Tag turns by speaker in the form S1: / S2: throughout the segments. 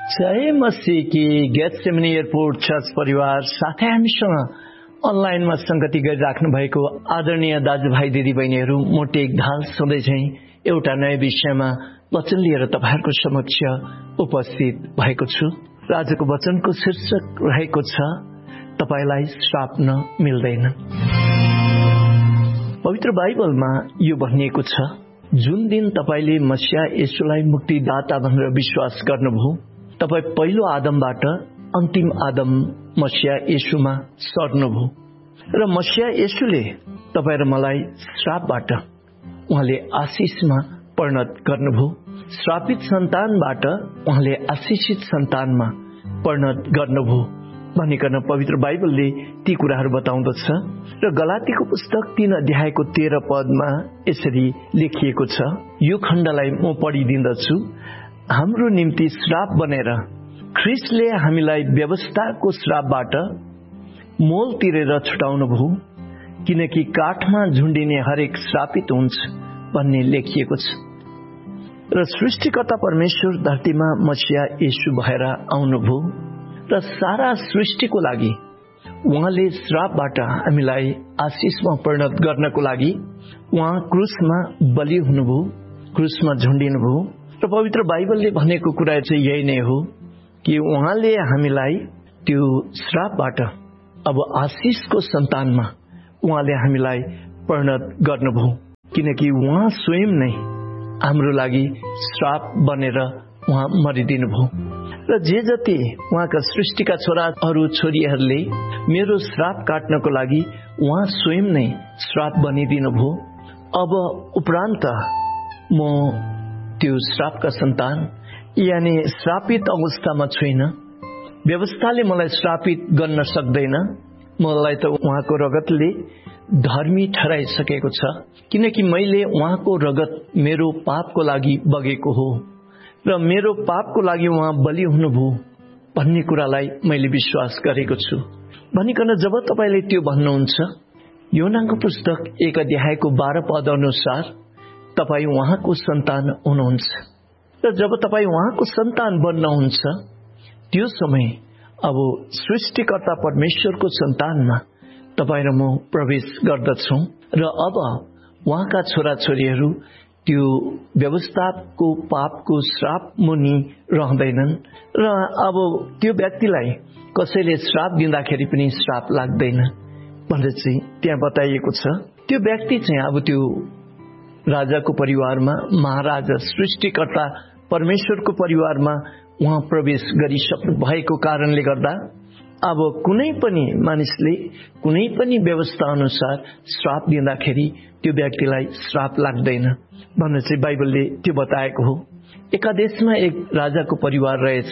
S1: जय मसीह की Gethsemane airport church परिवार साथै हामीसँग अनलाइनमा संगति गरिराख्नु भएको आदरणीय दाजुभाइ दिदीबहिनीहरू म टेक ढाल सधैँ झैं एउटा नयाँ विषयमा वचन लिएर तपाईहरुको समक्ष उपस्थित भएको छु। आजको वचनको शीर्षक रहेको छ तपाईलाई श्राप्न मिल्दैन। पवित्र बाइबलमा यो भनिएको छ, जुन दिन तपाईले मसीह येशूलाई मुक्तिदाता भनेर विश्वास गर्नुभयो, तपाई पहिलो आदमबाट अन्तिम आदम मसीह येशूमा सर्नुभयो र मसीह येशूले तपाई र मलाई श्रापबाट उहाँले आशिषमा परिणत गर्नुभयो। श्रापित सन्तानबाट उहाँले आशिषित सन्तानमा परिणत गर्नुभयो भनिकन पवित्र बाइबलले ती कुराहरू बताउँदछ र गलातीको पुस्तक 3 अध्यायको 13 पदमा यसरी लेखिएको छ। यो खण्डलाई म पढिदिन्दछु। हाम्रो निम्ति श्राप बनेर ख्रीष्टले हामीलाई व्यवस्थाको श्रापबाट मोल तिरेर छुटाउनु भयो, किनकि काठमा झुन्डिने हरेक श्रापित हुन्छ भन्ने लेखिएको छ। र सृष्टिकर्ता परमेश्वर धरतीमा मसीह येशू भएर आउनुभयो र सारा सृष्टिको लागि उहाँले श्रापबाट हामीलाई आशिषमा परिणत गर्नको लागि उहाँ क्रुसमा बलि हुनुभयो, क्रुसमा झुन्डिनुभयो। र पवित्र बाइबलले भनेको कुरा चाहिँ यही नै हो कि उहाँले हामीलाई त्यो श्रापबाट अब आशिषको सन्तानमा उहाँले हामीलाई परिणत गर्नुभयो, किनकि उहाँ स्वयं नै हाम्रो लागि श्राप बनेर उहाँ मरिदिनु भयो। र जे जति उहाँका सृष्टिका छोराहरू छोरीहरूले मेरो श्राप काट्नको लागि उहाँ स्वयं नै श्राप बनिदिनु भयो। अब उपरान्त म त्यो श्रापका सन्तान यानी श्रापित अवस्थामा छैन। व्यवस्थाले मलाई श्रापित गर्न सक्दैन। मलाई त उहाँको रगतले धर्मी ठहराइसकेको छ, किनकि मैले उहाँको रगत मेरो पापको लागि बगेको हो र मेरो पापको लागि उहाँ बलि हुनुभयो भन्ने कुरालाई मैले विश्वास गरेको छु भनिकन जब तपाईले त्यो भन्नुहुन्छ, योनाको पुस्तक 1 अध्यायको 12 पद अनुसार तपाई उहाँको सन्तान हुनुहुन्छ र जब तपाई उहाँको सन्तान बन्नुहुन्छ त्यो समय अब सृष्टिकर्ता परमेश्वरको सन्तानमा तपाई र म प्रवेश गर्दछौं र अब उहाँका छोराछोरीहरू त्यो व्यवस्थाको पापको श्राप मुनि रहँदैनन् र अब त्यो व्यक्तिलाई कसैले श्राप दिँदाखेरि पनि श्राप लाग्दैन भनेर चाहिँ त्यहाँ बताइएको छ। त्यो व्यक्ति चाहिँ अब त्यो राजाको परिवारमा, महाराजा सृष्टिकर्ता परमेश्वरको परिवारमा उहाँ प्रवेश गरिसक्नु भएको कारणले गर्दा अब कुनै पनि मानिसले कुनै पनि व्यवस्था अनुसार श्राप दिँदाखेरि त्यो व्यक्तिलाई श्राप लाग्दैन भन्ने चाहिँ बाइबलले त्यो बताएको हो। एकादेशमा एक राजाको परिवार रहेछ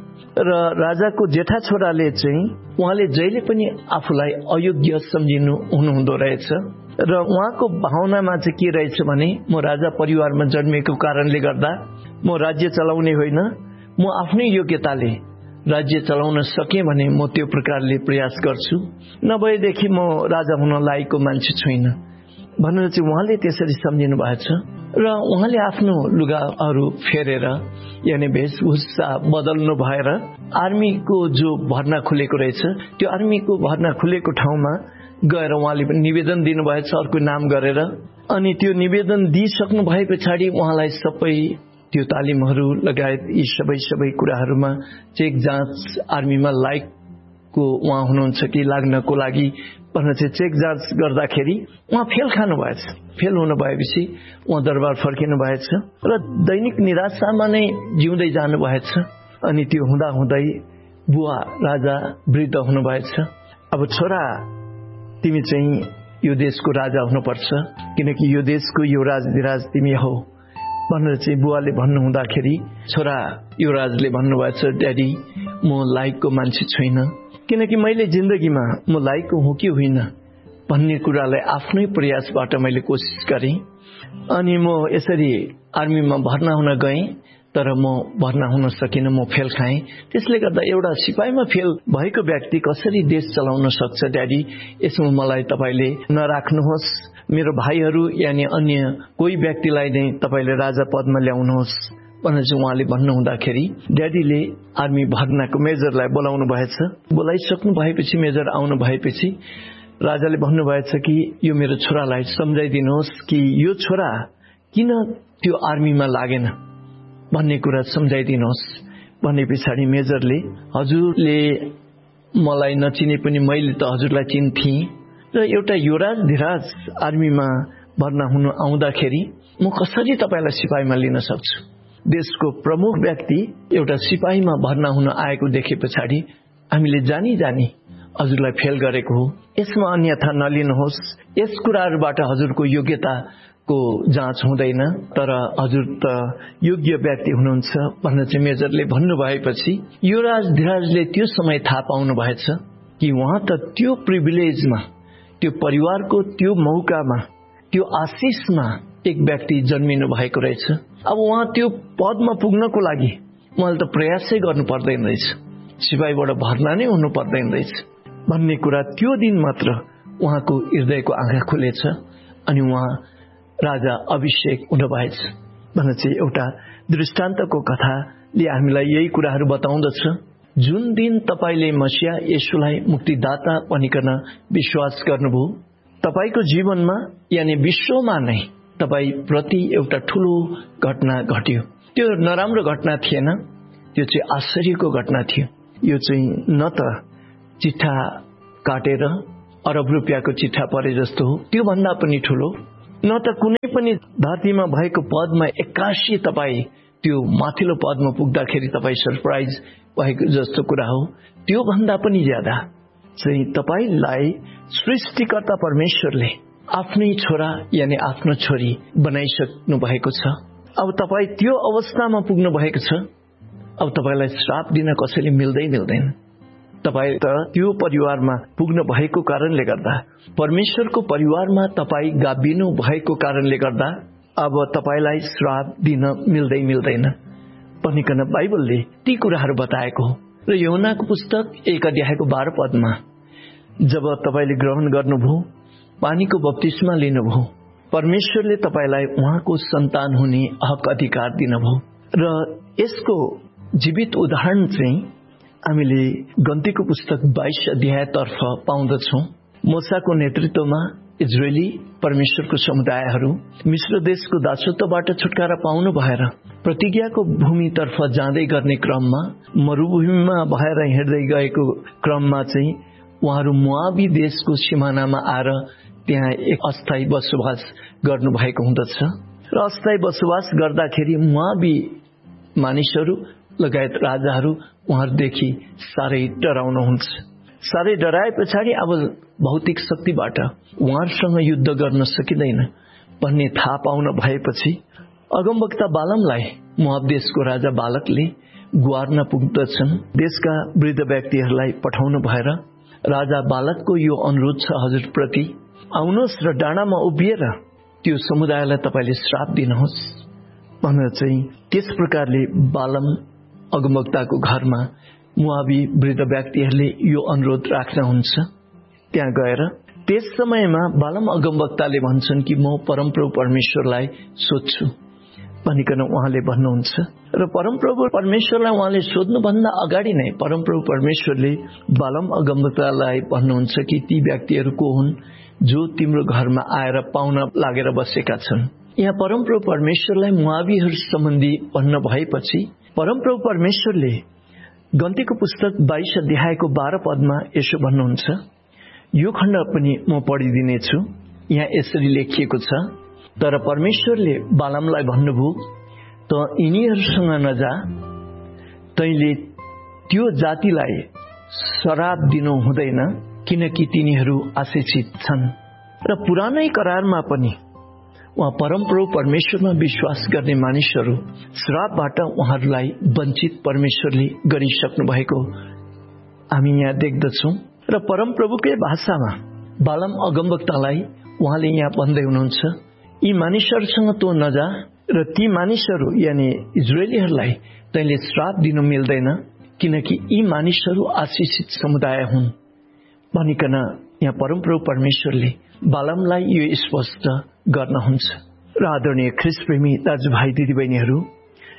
S1: र राजाको जेठा छोराले चाहिँ उहाँले जहिले पनि आफूलाई अयोग्य सम्झिनु हुनुहुँदो रहेछ र उहाँको भावनामा चाहिँ के रहेछ भने म राजा परिवारमा जन्मेको कारणले गर्दा म राज्य चलाउने होइन, म आफ्नै योग्यताले राज्य चलाउन सके भने म त्यो प्रकारले प्रयास गर्छु, नभएदेखि म राजा हुन लायकको मान्छे छैन भनेर चाहिँ उहाँले त्यसरी सम्झिनु भएको छ। र उहाँले आफ्नो लुगाहरू फेरेर यानी वेशभूषा बदल्नु भएर आर्मीको जो भर्ना खुलेको रहेछ त्यो आर्मीको भर्ना खुलेको ठाउँमा गएर उहाँले निवेदन दिनुभएछ अर्को नाम गरेर। अनि त्यो निवेदन दिइसक्नु भए पछाडि उहाँलाई सबै त्यो तालिमहरू लगायत यी सबै कुराहरूमा चेक जाँच आर्मीमा लायकको उहाँ हुनुहुन्छ कि लाग्नको लागि भनेर चाहिँ चेक जाँच गर्दाखेरि उहाँ फेल खानु भएछ। फेल हुनु भएपछि उहाँ दरबार फर्किनु भएछ र दैनिक निराशामा नै जिउँदै जानु भएछ। अनि त्यो हुँदै बुवा राजा वृद्ध हुनु भएछ। अब छोरा तिमी चाहिँ यो देशको राजा हुनुपर्छ, किनकि यो देशको यो राजधिराज तिमी हौ भनेर चाहिँ बुवाले भन्नु हुँदाखेरि छोरा युवराजले भन्नुभएछ, ड्याडी म लायकको मान्छे छैन, किनकि मैले जिन्दगीमा म लायकको हुँ कि होइन भन्ने कुरालाई आफ्नै प्रयासबाट मैले कोसिस गरेँ। अनि म यसरी आर्मीमा भर्ना हुन गएँ तर म भर्ना हुन सकिनँ, म फेल खाएँ। त्यसले गर्दा एउटा सिपाहीमा फेल भएको व्यक्ति कसरी देश चलाउन सक्छ ड्याडी, यसमा मलाई तपाईले नराख्नुहोस्, मेरो भाइहरू यानी अन्य कोही व्यक्तिलाई नै तपाईले राजा पदमा ल्याउनुहोस् भनेर चाहिँ उहाँले भन्नुहुँदाखेरि ड्याडीले आर्मी भर्नाको मेजरलाई बोलाउनु भएछ। बोलाइसक्नु भएपछि मेजर आउनु भएपछि राजाले भन्नुभएछ कि यो मेरो छोरालाई सम्झाइदिनुहोस् कि यो छोरा किन त्यो आर्मीमा लागेन भन्ने कुरा सम्झाइदिनुहोस्। भने पछाडि मेजरले हजुरले मलाई नचिने पनि मैले त हजुरलाई चिन्थेँ र एउटा युवराज धिराज आर्मीमा भर्ना हुनु आउँदाखेरि म कसरी तपाईलाई सिपाहीमा लिन सक्छु। देशको प्रमुख व्यक्ति एउटा सिपाहीमा भर्ना हुन आएको देखे पछाडि हामीले जानी जानी हजुरलाई फेल गरेको हो। यसमा अन्यथा नलिनुहोस्। यस कुराहरूबाट हजुरको योग्यताको जाँच हुँदैन, तर हजुर त योग्य व्यक्ति हुनुहुन्छ भनेर चाहिँ मेजरले भन्नुभएपछि युवराज धिराजले त्यो समय थाहा पाउनु भएछ कि उहाँ त त्यो प्रिभिलेजमा, त्यो परिवारको त्यो मौकामा, त्यो आशिषमा एक व्यक्ति जन्मिनु भएको रहेछ। अब उहाँ त्यो पदमा पुग्नको लागि उहाँले त प्रयासै गर्नु पर्दैन रहेछ, सिपाहीबाट भर्ना नै हुनु पर्दैन रहेछ भन्ने कुरा त्यो दिन मात्र उहाँको हृदयको आँखा खुलेछ अनि उहाँ राजा अभिषेक हुन भएछ भनेर चाहिँ एउटा दृष्टान्तको कथाले हामीलाई यही कुराहरू बताउँदछ। जुन दिन तपाईले मसीहा येशूलाई मुक्तिदाता भनिकन विश्वास गर्नुभयो, तपाईको जीवनमा यानी विश्वमा नै तपाई प्रति एउटा ठूलो घटना घट्यो। त्यो नराम्रो घटना थिएन, त्यो चाहिँ आश्चर्यको घटना थियो। यो चाहिँ न त चिठा काटेर अरब रुपियाँको चिठा परे जस्तो हो, त्यो भन्दा पनि ठूलो, न त कुनै पनि धरतीमा भएको पदमा एक्कासी तपाई त्यो माथिल्लो पदमा पुग्दाखेरि तपाई सरप्राइज भएको जस्तो कुरा हो। त्यो भन्दा पनि ज्यादा चाहिँ तपाईलाई सृष्टिकर्ता परमेश्वरले आफ्नै छोरा यानी आफ्नो छोरी बनाइसक्नु भएको छ। अब तपाई त्यो अवस्थामा पुग्नु भएको छ। अब तपाईलाई श्राप दिन कसैले मिल्दैन। तपाई त त्यो परिवारमा पुग्नु भएको कारणले गर्दा, परमेश्वरको परिवारमा तपाई गाभिनु भएको कारणले गर्दा अब तपाईलाई श्राप दिन मिल्दैन भनिकन बाइबलले ती कुराहरू बताएको हो। र यूहन्नाको पुस्तक 1 अध्यायको 12 पदमा जब तपाईले ग्रहण गर्नुभयो, पानीको बप्तिस्मा लिनुभयो, परमेश्वरले तपाईलाई उहाँको सन्तान हुने हक अधिकार दिनुभयो। र यसको जीवित उदाहरण चाहिँ हामीले गन्तीको पुस्तक 22 अध्यायतर्फ पाउँदछौं। मूसाको नेतृत्वमा इजरायली परमेश्वरको समुदायहरू मिश्र देशको दासत्वबाट छुटकारा पाउनु भएर प्रतिज्ञाको भूमितर्फ जाँदै गर्ने क्रममा मरुभूमिमा भएर हिँड्दै गएको क्रममा चाहिँ उहाँहरू मोआबी देशको सिमानामा आएर त्यहाँ एक अस्थायी बसोबास गर्नु भएको हुँदछ। र अस्थायी बसोबास गर्दाखेरि मोआबी मानिसहरू लगायत राजाहरू उहाँहरूदेखि साह्रै डराउनुहुन्छ। साह्रै डराए पछाडि अब भौतिक शक्तिबाट उहाँहरूसँग युद्ध गर्न सकिँदैन भन्ने थाहा पाउन भएपछि अगमवक्ता बालमलाई मोआब देशको राजा बालकले गुहार्न पुग्दछन्। देशका वृद्ध व्यक्तिहरूलाई पठाउनु भएर राजा बालकको यो अनुरोध छ हजुरप्रति, आउनुहोस् र डाँडामा उभिएर त्यो समुदायलाई तपाईले श्राप दिनुहोस् भनेर चाहिँ त्यस प्रकारले बालम अगमवक्ताको घरमा मोआबी वृद्ध व्यक्तिहरूले यो अनुरोध राख्नुहुन्छ। त्यहाँ गएर त्यस समयमा बालम अगमवक्ताले भन्छन् कि म परमप्रभु परमेश्वरलाई सोध्छु भनिकन उहाँले भन्नुहुन्छ। र परमप्रभु परमेश्वरलाई उहाँले सोध्नुभन्दा अगाडि नै परमप्रभु परमेश्वरले बालम अगमवक्तालाई भन्नुहुन्छ कि ती व्यक्तिहरू को हुन् जो तिम्रो घरमा आएर पाउन लागेर बसेका छन्। यहाँ परमप्रभु परमेश्वरलाई मोआबीहरू सम्बन्धी भन्न भएपछि परमप्रभु परमेश्वरले गन्तीको पुस्तक 22 अध्यायको 12 पदमा यसो भन्नुहुन्छ। यो खण्ड पनि म पढिदिनेछु। यहाँ यसरी लेखिएको छ, तर परमेश्वरले बालमलाई भन्नुभयो, त यिनीहरूसँग नजा, तैले त्यो जातिलाई श्राप दिनु हुँदैन किनकि तिनीहरू आशिषित छन्। र पुरानै करारमा पनि उहाँ परमप्रभु परमेश्वरमा विश्वास गर्ने मानिसहरू श्रापबाट उहाँहरूलाई वञ्चित परमेश्वरले गरिसक्नु भएको हामी यहाँ देख्दछौं। र परमप्रभुकै भाषामा बालम अगमवक्तालाई उहाँले यहाँ भन्दै हुनुहुन्छ, यी मानिसहरूसँग तँ नजा र ती मानिसहरू यानी इजरायलीहरूलाई तैले श्राप दिनु मिल्दैन किनकि यी मानिसहरू आशिषित समुदाय हुन् भनिकन यहाँ परमप्रभु परमेश्वरले बालमलाई यो स्पष्ट गर्नुहुन्छ। र आदरणीय ख्रीष्ट प्रेमी दाजुभाइ दिदीबहिनीहरू,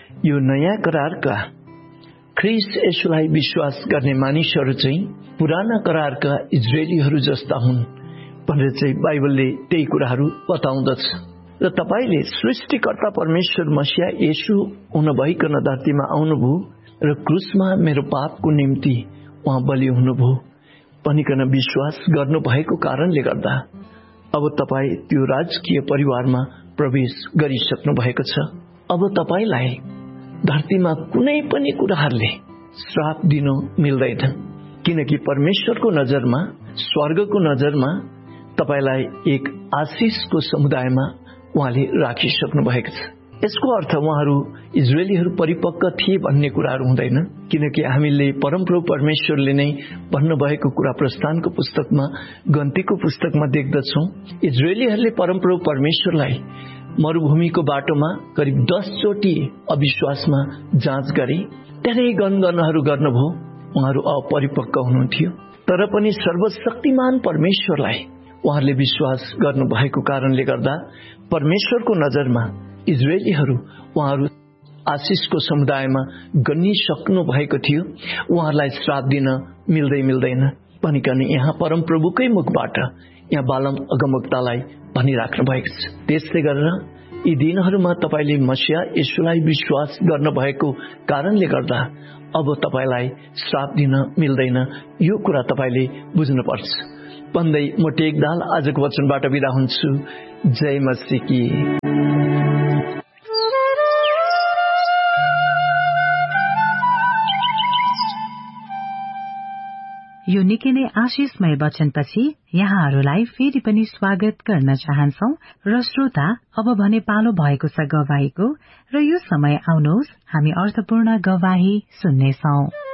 S1: यो नयाँ करारका ख्रीष्ट येशूलाई विश्वास गर्ने मानिसहरू चाहिँ पुराना करारका इजरायलीहरू जस्ता हुन् भनेर चाहिँ बाइबलले त्यही कुराहरू बताउँदछ। र तपाईले सृष्टिकर्ता परमेश्वर मसीहा येशू हुनभइकन धरतीमा आउनुभयो र क्रुसमा मेरो पापको निम्ति उहाँ बलि हुनुभयो भनिकन विश्वास गर्नुभएको कारणले गर्दा अब तपाई त्यो राजकीय परिवारमा प्रवेश गरिसक्नु भएको छ। अब तपाईलाई धरतीमा कुनै पनि कुराहरूले श्राप दिन मिल्दैन, किनकि परमेश्वरको नजरमा, स्वर्गको नजरमा तपाईलाई एक आशिषको समुदायमा उहाँले राखिसक्नु भएको छ। यसको अर्थ उहाँहरू इजरायलीहरू परिपक्व थिए भन्ने कुराहरू हुँदैन, किनकि हामीले परमप्रभु परमेश्वरले नै भन्नुभएको कुरा प्रस्थानको पुस्तकमा, गन्तीको पुस्तकमा देख्दछौँ। इजरायलीहरूले परमप्रभु परमेश्वरलाई मरुभूमिको बाटोमा करिब 10 चोटि अविश्वासमा जाँच गरे, धेरै गणगणहरू गर्नुभयो, उहाँहरू अपरिपक्व हुनुहुन्थ्यो। तर पनि सर्वशक्तिमान परमेश्वरलाई उहाँहरूले विश्वास गर्नुभएको कारणले गर्दा परमेश्वरको नजरमा इजरायलीहरू उहाँहरू आशिषको समुदायमा गनिसक्नु भएको थियो। उहाँहरूलाई श्राप दिन मिल्दैन भनिकन यहाँ परमप्रभुकै मुखबाट यहाँ बालम अगमवक्तालाई भनिराख्नु भएको छ। त्यसले गरेर यी दिनहरूमा तपाईले मसीहा येशूलाई विश्वास गर्नुभएको कारणले गर्दा अब तपाईलाई श्राप दिन मिल्दैन, यो कुरा तपाईले बुझ्नुपर्छ भन्दै म टेकदाल आजको वचनबाट बिदा हुन्छु। जय मसीह की।
S2: यो निकै नै आशिषमय वचनपछि यहाँहरूलाई फेरि पनि स्वागत गर्न चाहन्छौ। र श्रोता, अब भने पालो भएको छ गवाहीको, र यो समय आउनुहोस् हामी अर्थपूर्ण गवाही सुन्नेछौ।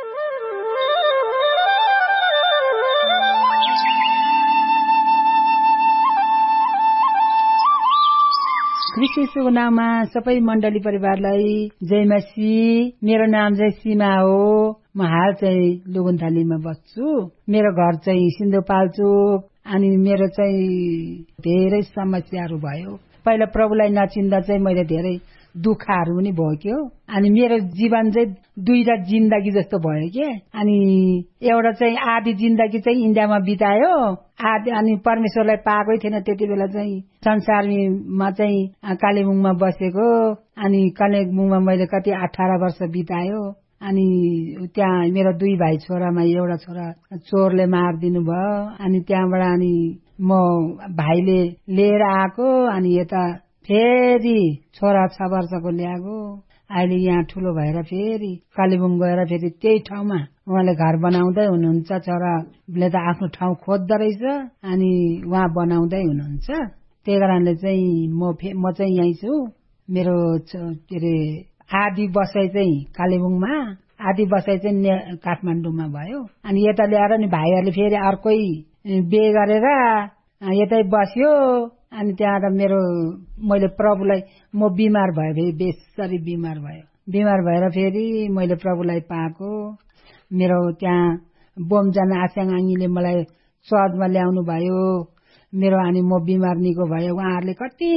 S3: ख्रीष्टको नाममा सबै मण्डली परिवारलाई जय मसीह। मेरो नाम चाहिँ सीमा हो। म हाल चाहिँ लुगुन्थालीमा बस्छु। मेरो घर चाहिँ सिन्धुपाल्चोक। अनि मेरो चाहिँ धेरै समस्याहरू भयो। पहिला प्रभुलाई नचिन्दा चाहिँ मैले धेरै दुःखहरू पनि भोग्यो। अनि मेरो जीवन चाहिँ दुईटा जिन्दगी जस्तो भयो के। अनि एउटा चाहिँ आधी जिन्दगी चाहिँ इन्डियामा बितायो, आधी अनि परमेश्वरलाई पाएकै थिएन त्यति बेला चाहिँ संसारमा चाहिँ कालेबुङमा बसेको। अनि कालेबुङमा मैले कति 18 वर्ष बितायो। अनि त्यहाँ मेरो 2 भाइ छोरामा एउटा छोरा चोरले मारिदिनु भयो। अनि त्यहाँबाट अनि म भाइले लिएर आएको। अनि यता फेरि छोरा 6 वर्षको ल्याएको। अहिले यहाँ ठुलो भएर फेरि कालेबुङ गएर फेरि त्यही ठाउँमा उहाँले घर बनाउँदै हुनुहुन्छ। छोराले त आफ्नो ठाउँ खोज्दो रहेछ, अनि उहाँ बनाउँदै हुनुहुन्छ। त्यही कारणले चाहिँ म चाहिँ यहीँ छु। मेरो के अरे आधी बसाइ चाहिँ कालेबुङमा, आधी बसाइ चाहिँ काठमाडौँमा भयो। अनि यता ल्याएर नि भाइहरूले फेरि अर्कै बिहे गरेर यतै बस्यो। अनि त्यहाँ मैले प्रभुलाई, म बिमार भयो, फेरि बेसरी बिमार भयो। बिमार भएर फेरि मैले प्रभुलाई पाएको। मेरो त्यहाँ बोमजना आस्याङले मलाई चर्चमा ल्याउनु भयो मेरो। अनि म बिमार निको भयो। उहाँहरूले कति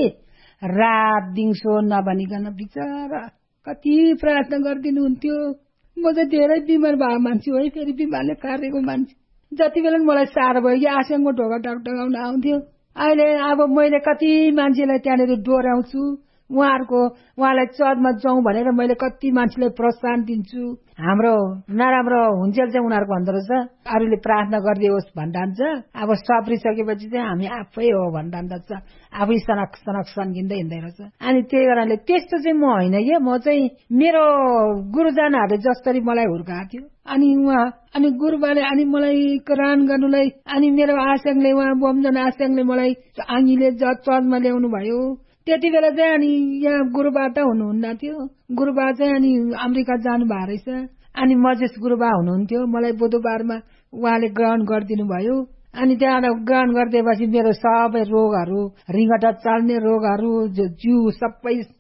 S3: रात दिउँसो नभनिकन बिचरा कति प्रार्थना गरिदिनु हुन्थ्यो। म चाहिँ धेरै बिमार भएको मान्छे है, फेरि बिमारले काटेको मान्छे। जति बेला मलाई साह्रो भयो कि आस्याङको ढोका टकटकाउन आउँथ्यो। अहिले अब मैले कति मान्छेलाई त्यहाँनिर डोर्याउँछु। उहाँलाई चर्चमा जाउँ भनेर मैले कति मान्छेलाई प्रोत्साहन दिन्छु। हाम्रो नराम्रो हुन्जेल चाहिँ उनीहरूको भन्दो रहेछ अरूले प्रार्थना गरिदियोस् भनिरहन्छ। अब सप्रिसकेपछि चाहिँ हामी आफै हो भनिरहन्छ, आफै सनक सनक सन्किँदै हिँड्दै रहेछ। अनि त्यही कारणले त्यस्तो चाहिँ म होइन कि, म चाहिँ मेरो गुरुजनाहरूले जसरी मलाई हुर्काएको थियो। अनि गुरुबाले अनि मलाई करान गर्नुलाई, अनि मेरो आस्याङले, उहाँ बोमजना आस्याङले मलाई आङीले चर्चमा ल्याउनु भयो। त्यति बेला चाहिँ अनि यहाँ गुरुबा त हुनुहुन्न थियो। गुरुबा चाहिँ अनि अमेरिका जानु भएको रहेछ। अनि मजेस गुरुबा हुनुहुन्थ्यो। मलाई बुधबारमा उहाँले ग्रहण गरिदिनु भयो। अनि त्यहाँबाट ग्रहण गरिदिएपछि मेरो सबै रोगहरू, रिङ्गटा चल्ने रोगहरू, जिउ सबै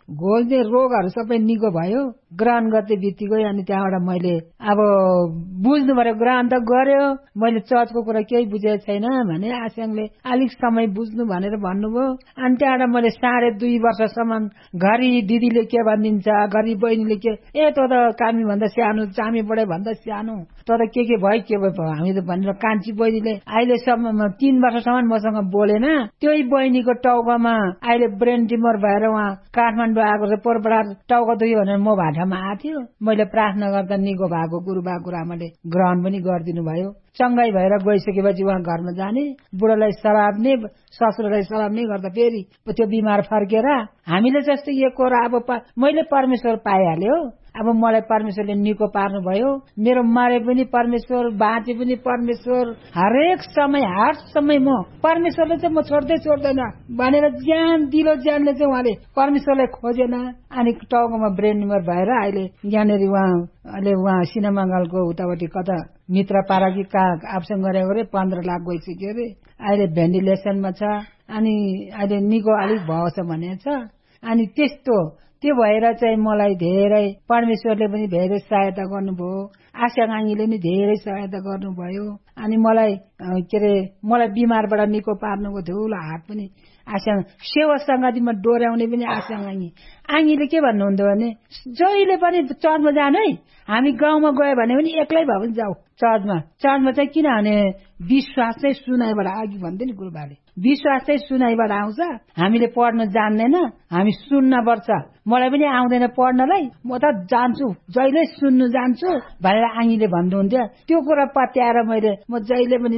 S3: घोल्ने रोगहरू सबै निको भयो। ग्रहण गर्दै बित्तिकै अनि त्यहाँबाट मैले अब बुझ्नु पर्यो, ग्रहण त गर्यो, मैले चर्चको कुरा केही बुझेको छैन भने आस्याङले अलिक समय बुझ्नु भनेर भन्नुभयो। अनि त्यहाँबाट मैले 2.5 वर्षसम्म घरि दिदीले के भनिदिन्छ, घरि बहिनीले के, तँ त कामी भन्दा सानो, चामी बढे भन्दा सानो, तँ त के भयो के भयो हामी त भनेर कान्छी बहिनीले अहिलेसम्म 3 वर्षसम्म मसँग बोलेन। त्यही बहिनीको टाउकोमा अहिले ब्रेन ट्युमर भएर उहाँ काठमाडौँ आएको छ, पोरपरार टाउको दुख्यो भनेर म भाटामा आएको थियो। मैले प्रार्थना गर्दा निको भएको गुरुबा गुरुआमाले ग्रहण पनि गरिदिनु भयो। चङ्गाई भएर गइसकेपछि उहाँ घरमा जाने, बुढोलाई सलाब्ने, ससुरालाई सलाब्ने गर्दा फेरि त्यो बिमार फर्केर हामीले जस्तो एक र अब मैले परमेश्वर पाइहाल्यो। अब मलाई परमेश्वरले निको पार्नु भयो। मेरो मरे पनि परमेश्वर, बाँचे पनि परमेश्वर। हरेक समय हर समय म परमेश्वरले चाहिँ म छोड्दैन भनेर ज्यान दिलो ज्यानले चाहिँ उहाँले परमेश्वरलाई खोजेन। अनि टाउकोमा ब्रेन ट्युमर भएर अहिले यहाँनिर उहाँ सिनेमाङ्गलको उतापट्टि कता मित्र पारा कि कहाँ अप्सन गरेको रे, 15 लाख गइसक्यो रे। अहिले भेन्टिलेसनमा छ। अनि अहिले निको अलिक भएछ भने छ। अनि त्यो भएर चाहिँ मलाई धेरै परमेश्वरले पनि धेरै सहायता गर्नुभयो। आशा नानीले पनि धेरै सहायता गर्नुभयो। अनि मलाई मलाई बिमारबाट निको पार्नुको ठुलो हात पनि आशा सेवा संगतिमा डोर्याउने पनि आशा आङीले के भन्नुहुन्थ्यो भने जहिले पनि चर्चमा जानु है, हामी गाउँमा गयो भने पनि एक्लै भए पनि जाऊ चर्चमा चाहिँ। किनभने विश्वास चाहिँ सुनाइबाट अघि भन्दै नि गुरुबाले, विश्वास चाहिँ सुनाइबाट आउँछ। हामीले पढ्न जान्दैन, हामी सुन्न पर्छ। मलाई पनि आउँदैन पढ्नलाई, म त जान्छु, जहिले सुन्नु जान्छु भनेर आङीले भन्नुहुन्थ्यो। त्यो कुरा पत्याएर म जहिले पनि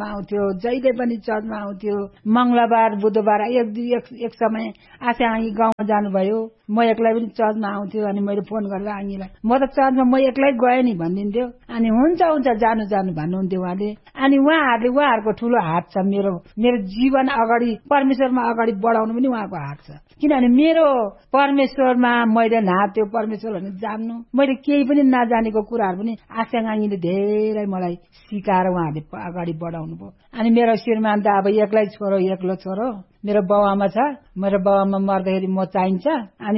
S3: चर्चमा आउँथ्यो। मंगलबार बुधबार एक समय आशा आङी गाउँमा जानुभयो, म एक्लै पनि चर्चमा आउँथ्यो। अनि मैले फोन गरेर आङीलाई म त चर्चमा म एक्लै गएँ नि भनिदिन्थ्यो। अनि हुन्छ जानु भन्नुहुन्थ्यो उहाँले। अनि उहाँहरूको ठुलो हात छ मेरो जीवन अगाडि परमेश्वरमा अगाडि बढाउनु पनि उहाँको हात छ। किनभने मेरो परमेश्वरमा मैले नाथ्यो, परमेश्वर भने जान्नु, मैले केही पनि नजानेको कुराहरू पनि आशा नानीले धेरै मलाई सिकाएर उहाँहरूले अगाडि बढाउनु भयो। अनि मेरो श्रीमान त अब एक्लो छोरो, मेरो बाउआमा छ। मेरो बाउआमा मर्दाखेरि म चाहिन्छ, अनि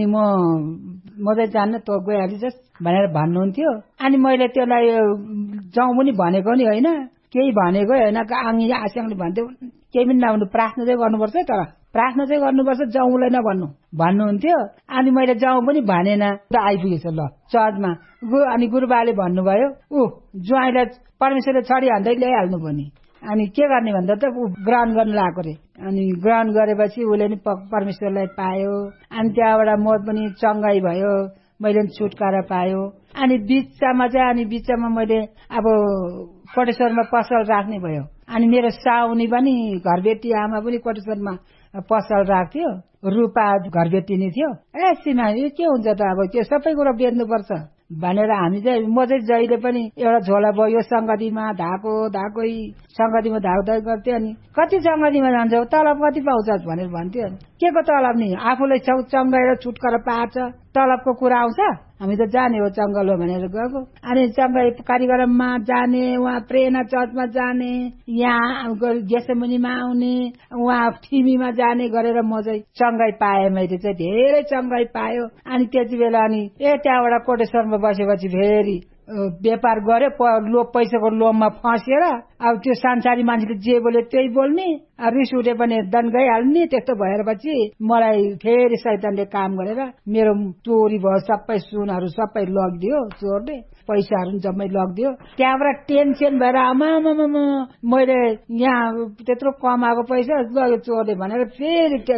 S3: म चाहिँ जान्न, तँ गइहालिस् भनेर भन्नुहुन्थ्यो। अनि मैले त्यसलाई जाउँ पनि भनेको नि होइन, केही भनेको होइन। आङी आशाङले भन्थ्यो केही पनि नभन्नु, प्रार्थना चाहिँ गर्नुपर्छ, तर प्रार्थना चाहिँ गर्नुपर्छ, जाउँलाई नभन्नु भन्नुहुन्थ्यो। अनि मैले जाउँ पनि भनेन, आइपुगेछ ल चर्चमा। अनि गुरुबाले भन्नुभयो ज्वाइँलाई परमेश्वरले छडिहाल्दै ल्याइहाल्नु पनि। अनि के गर्ने भन्दा त ग्रहण गर्न लागेको रे। अनि ग्रहण गरेपछि उसले नि परमेश्वरलाई पायो। अनि त्यहाँबाट म पनि चङ्गाई भयो, मैले छुटकारा पायो। अनि बिचमा मैले अब कोटेश्वरमा पसल राख्ने भयो। अनि मेरो साउनी पनि घरबेटी आमा पनि कोटेश्वरमा पसल राख्थ्यो, रूपा घरबेटी नै थियो। सीमा यो के हुन्छ त, अब त्यो सबै कुरा बेच्नुपर्छ भनेर हामी चाहिँ म चाहिँ जहिले पनि एउटा झोला भयो यो संगतिमा धाकै संगतिमा धाउदै गर्थ्यो। अनि कति संगतिमा जान्छौ, तलब कति पाउँछ भनेर भन्थ्यो। के को तलब नि, आफूलाई चङ्गाएर छुटकारा पाछ, तलबको कुरा आउँछ। हामी त जाने हो जंगल हो भनेर गएको। अनि चङ्गाई कार्यक्रममा जाने, उहाँ प्रेरणा चर्चमा जाने, यहाँ गेसेमनीमा आउने, उहाँ ठिमीमा जाने गरेर म चाहिँ चङ्गाई पाएँ। मैले चाहिँ धेरै चङ्गाई पायो। अनि त्यति बेला अनि त्यहाँबाट कोटेश्वरमा बसेपछि फेरि व्यापार गर्यो, पैसाको लोभमा फँसेर अब त्यो संसारी मान्छेले जे बोल्यो त्यही बोल्ने, रिस उठे पनि दन गइहाल्ने। त्यस्तो भएर पछि मलाई फेरि शैतानले काम गरेर मेरो चोरी भयो, सबै सुनहरू सबै लगिदियो, चोरले पैसाहरू जम्मै लगिदियो। त्यहाँबाट टेन्सन भएर आमा मैले यहाँ त्यत्रो कमाएको पैसा लग्यो चोरले भनेर फेरि